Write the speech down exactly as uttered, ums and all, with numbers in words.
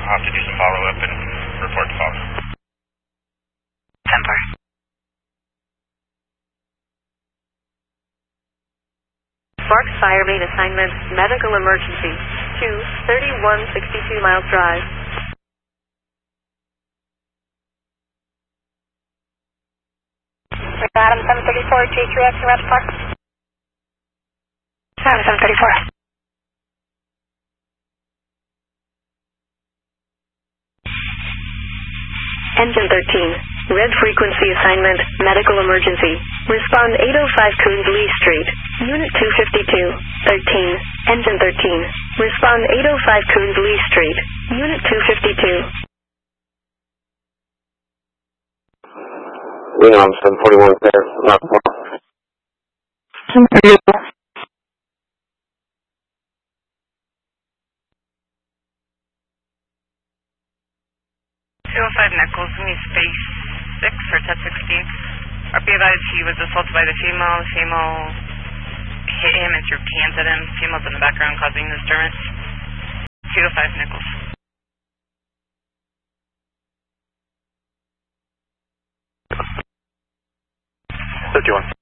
I'll have to do some follow-up and report the follow. ten four. Sparks Fire Main Assignment, Medical Emergency, two thirty-one sixty-two Miles Drive. Adam seven thirty-four, G three X, Red Park. Adam seven thirty-four. Engine thirteen, Red Frequency Assignment, Medical Emergency. Respond eight oh five Coons Lee Street, Unit two fifty-two, thirteen, Engine thirteen. Respond eight oh five Coons Lee Street, Unit two fifty-two. Reno, I'm seven forty-one there, not far. two oh five Nichols, give me space six for T E T sixteen. R P advised he was assaulted by the female. The female hit him and threw cans at him. Female's in the background causing disturbance. two oh five Nichols. fifty-one.